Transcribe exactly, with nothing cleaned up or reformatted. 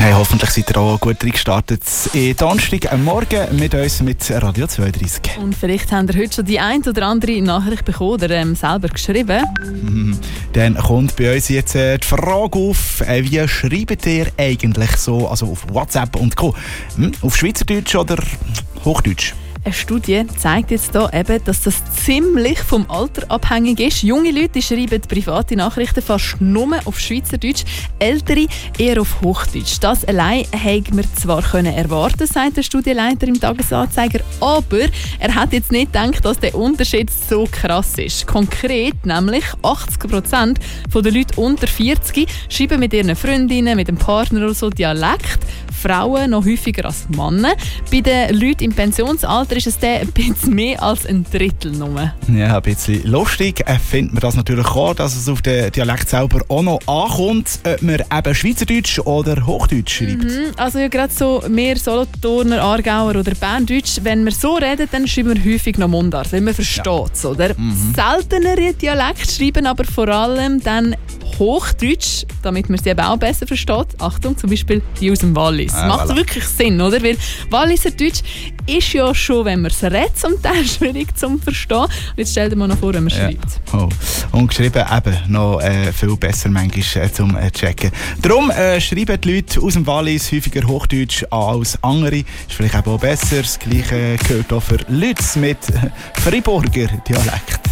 Hey, hoffentlich seid ihr auch gut reingestartet. Donnerstag am Morgen mit uns mit Radio zweiunddreißig. Und vielleicht habt ihr heute schon die ein oder andere Nachricht bekommen oder ähm, selber geschrieben. Mhm. Dann kommt bei uns jetzt äh, die Frage auf, äh, wie schreibt ihr eigentlich so, also auf WhatsApp und Co. Hm? Auf Schweizerdeutsch oder Hochdeutsch? Eine Studie zeigt jetzt hier eben, dass das ziemlich vom Alter abhängig ist. Junge Leute schreiben private Nachrichten fast nur auf Schweizerdeutsch, ältere eher auf Hochdeutsch. Das allein hätte man zwar können erwarten, sagt der Studienleiter im Tagesanzeiger, aber er hat jetzt nicht gedacht, dass der Unterschied so krass ist. Konkret nämlich achtzig Prozent der Leute unter vierzig schreiben mit ihren Freundinnen, mit dem Partner oder so Dialekt. Frauen noch häufiger als Männer. Bei den Leuten im Pensionsalter ist es dann ein bisschen mehr als ein Drittel nur. Ja, ein bisschen lustig äh, findet man das natürlich auch, dass es auf den Dialekt selber auch noch ankommt, ob man eben Schweizerdeutsch oder Hochdeutsch schreibt. Mhm, also ja, gerade so mehr Solothurner, Aargauer oder Berndeutsch, wenn wir so reden, dann schreiben wir häufig noch Mundart, weil man versteht es, oder? Mhm. Seltenere Dialekt schreiben aber vor allem dann Hochdeutsch, damit man sie eben auch besser versteht. Achtung, zum Beispiel die aus dem Wallis. Ah, Macht voilà. wirklich Sinn, oder? Weil Walliser Deutsch ist ja schon, wenn man es redet, zum Teil schwierig zu verstehen. Und jetzt stell dir mal noch vor, wenn man Ja. schreibt. Oh. Und geschrieben eben noch äh, viel besser manchmal äh, zum äh, checken. Darum äh, schreiben die Leute aus dem Wallis häufiger Hochdeutsch als andere. Ist vielleicht eben auch besser. Das Gleiche gilt auch für Leute mit äh, Freiburger Dialekt.